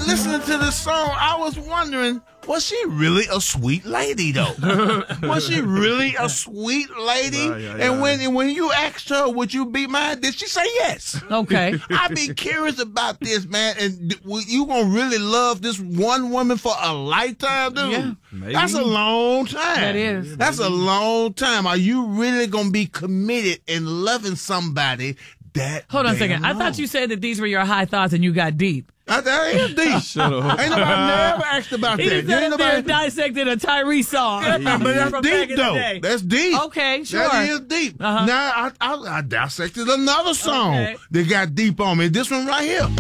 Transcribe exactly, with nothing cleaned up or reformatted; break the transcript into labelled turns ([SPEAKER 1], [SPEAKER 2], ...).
[SPEAKER 1] listening to this song, I was wondering, was she really a sweet lady, though? Was she really a sweet lady?
[SPEAKER 2] Right, yeah,
[SPEAKER 1] and
[SPEAKER 2] yeah.
[SPEAKER 1] when and when you asked her, would you be mine? Did she say yes?
[SPEAKER 3] Okay.
[SPEAKER 1] I'd be curious about this, man. And d- w- you gonna really love this one woman for a lifetime, dude?
[SPEAKER 3] Yeah.
[SPEAKER 2] Maybe.
[SPEAKER 1] That's a long time.
[SPEAKER 3] That is.
[SPEAKER 1] That's a long time. Are you really gonna be committed and loving somebody that?
[SPEAKER 3] Hold on a
[SPEAKER 1] damn
[SPEAKER 3] second. I
[SPEAKER 1] long?
[SPEAKER 3] thought you said that these were your high thoughts and you got deep.
[SPEAKER 1] I, that is deep.
[SPEAKER 2] Shut up.
[SPEAKER 1] Ain't nobody never asked about
[SPEAKER 3] He
[SPEAKER 1] that.
[SPEAKER 3] just
[SPEAKER 1] You
[SPEAKER 3] said
[SPEAKER 1] ain't
[SPEAKER 3] up there
[SPEAKER 1] nobody.
[SPEAKER 3] dissected a Tyrese song.
[SPEAKER 1] But that's
[SPEAKER 3] From back
[SPEAKER 1] deep,
[SPEAKER 3] in the
[SPEAKER 1] though.
[SPEAKER 3] day.
[SPEAKER 1] That's deep.
[SPEAKER 3] Okay, sure.
[SPEAKER 1] That is deep.
[SPEAKER 3] Uh-huh.
[SPEAKER 1] Now, I, I, I dissected another song
[SPEAKER 3] Okay.
[SPEAKER 1] that got deep on me. This one right here.